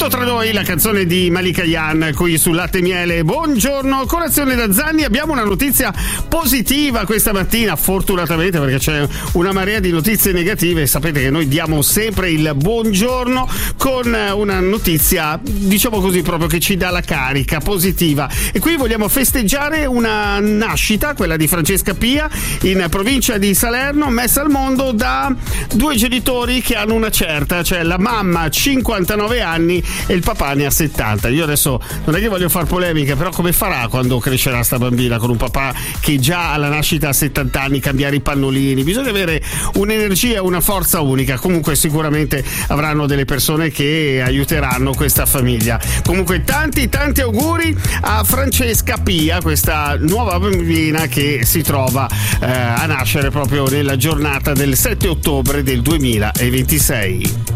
Tutto tra noi, la canzone di Malika Yan qui sul Latte e Miele. Buongiorno, colazione da Zanni. Abbiamo una notizia positiva questa mattina, fortunatamente, perché c'è una marea di notizie negative. Sapete che noi diamo sempre il buongiorno con una notizia, diciamo così, proprio che ci dà la carica positiva. E qui vogliamo festeggiare una nascita, quella di Francesca Pia, in provincia di Salerno, messa al mondo da due genitori che hanno una certa, cioè la mamma 59 anni e il papà ne ha 70. Io adesso non è che voglio far polemiche, però come farà quando crescerà sta bambina con un papà che già alla nascita ha 70 anni, cambiare i pannolini? Bisogna avere un'energia, una forza unica. Comunque sicuramente avranno delle persone che aiuteranno questa famiglia. Comunque tanti auguri a Francesca Pia, questa nuova bambina che si trova a nascere proprio nella giornata del 7 ottobre del 2026.